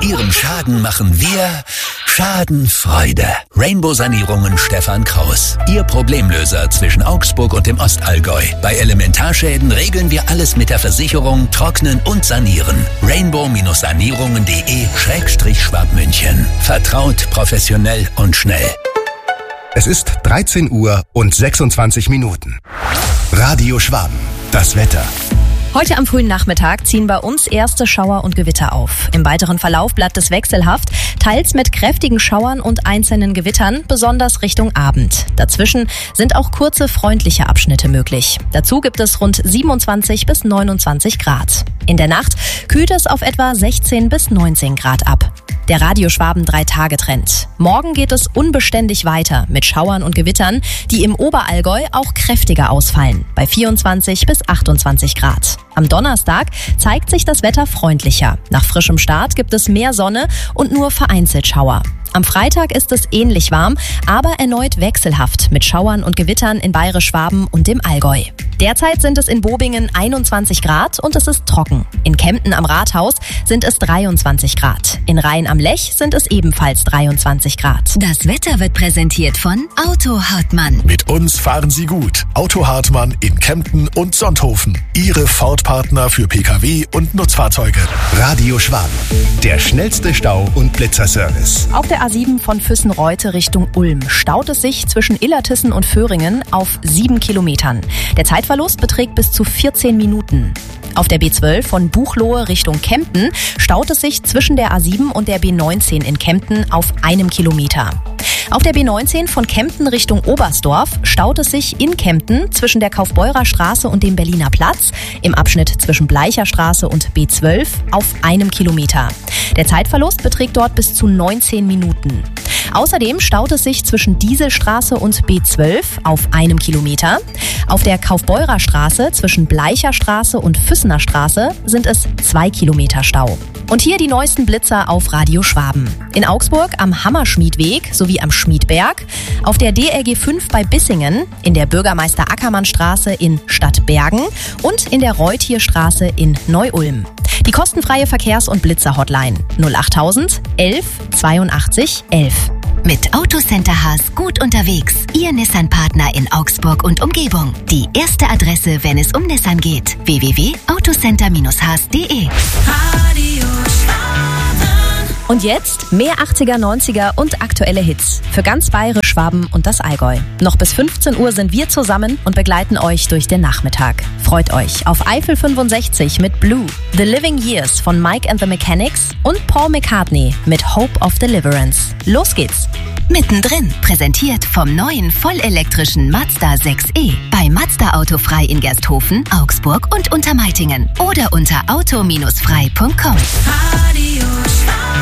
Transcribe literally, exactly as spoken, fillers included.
Ihrem Schaden machen wir Schadenfreude. Rainbow Sanierungen Stefan Kraus. Ihr Problemlöser zwischen Augsburg und dem Ostallgäu. Bei Elementarschäden regeln wir alles mit der Versicherung, trocknen und sanieren. rainbow sanierungen punkt de Schrägstrich Schwabmünchen. Vertraut, professionell und schnell. Es ist dreizehn Uhr und sechsundzwanzig Minuten. Radio Schwaben. Das Wetter. Heute am frühen Nachmittag ziehen bei uns erste Schauer und Gewitter auf. Im weiteren Verlauf bleibt es wechselhaft, teils mit kräftigen Schauern und einzelnen Gewittern, besonders Richtung Abend. Dazwischen sind auch kurze, freundliche Abschnitte möglich. Dazu gibt es rund siebenundzwanzig bis neunundzwanzig Grad. In der Nacht kühlt es auf etwa sechzehn bis neunzehn Grad ab. Der Radio Schwaben drei-Tage-Trend. Morgen geht es unbeständig weiter mit Schauern und Gewittern, die im Oberallgäu auch kräftiger ausfallen, bei vierundzwanzig bis achtundzwanzig Grad. Am Donnerstag zeigt sich das Wetter freundlicher. Nach frischem Start gibt es mehr Sonne und nur vereinzelt Schauer. Am Freitag ist es ähnlich warm, aber erneut wechselhaft mit Schauern und Gewittern in Bayerisch-Schwaben und dem Allgäu. Derzeit sind es in Bobingen einundzwanzig Grad und es ist trocken. In Kempten am Rathaus sind es dreiundzwanzig Grad. In Rhein am Lech sind es ebenfalls dreiundzwanzig Grad. Das Wetter wird präsentiert von Auto Hartmann. Mit uns fahren Sie gut. Auto Hartmann in Kempten und Sonthofen. Ihre Ford-Partner für Pkw und Nutzfahrzeuge. Radio Schwaben. Der schnellste Stau- und Blitzerservice. Auf der A sieben von Füssen-Reute Richtung Ulm staut es sich zwischen Illertissen und Föhringen auf sieben Kilometern. Der Zeitverlust beträgt bis zu vierzehn Minuten. Auf der B zwölf von Buchloe Richtung Kempten staut es sich zwischen der A sieben und der B neunzehn in Kempten auf einem Kilometer. Auf der B neunzehn von Kempten Richtung Oberstdorf staut es sich in Kempten zwischen der Kaufbeurer Straße und dem Berliner Platz im Abschnitt zwischen Bleicher Straße und B zwölf auf einem Kilometer. Der Zeitverlust beträgt dort bis zu neunzehn Minuten. Außerdem staut es sich zwischen Dieselstraße und B zwölf auf einem Kilometer. Auf der Kaufbeurer Straße zwischen Bleicher Straße und Füssener Straße sind es zwei Kilometer Stau. Und hier die neuesten Blitzer auf Radio Schwaben. In Augsburg am Hammerschmiedweg sowie am Schmiedberg, auf der D R G fünf bei Bissingen, in der Bürgermeister Ackermann Straße in Stadtbergen und in der Reutierstraße in Neu-Ulm. Die kostenfreie Verkehrs- und Blitzer-Hotline null achttausend elf zweiundachtzig elf. Mit Autocenter Haas gut unterwegs. Ihr Nissan-Partner in Augsburg und Umgebung. Die erste Adresse, wenn es um Nissan geht. w w w punkt autocenter haas punkt de. Und jetzt mehr achtziger, neunziger und aktuelle Hits für ganz Bayerisch, Schwaben und das Allgäu. Noch bis fünfzehn Uhr sind wir zusammen und begleiten euch durch den Nachmittag. Freut euch auf Eifel fünfundsechzig mit Blue, The Living Years von Mike and the Mechanics und Paul McCartney mit Hope of Deliverance. Los geht's! Mittendrin, präsentiert vom neuen vollelektrischen Mazda sechs e. Bei Mazda Autofrei in Gersthofen, Augsburg und Untermeitingen. Oder unter auto Bindestrich frei Punkt com.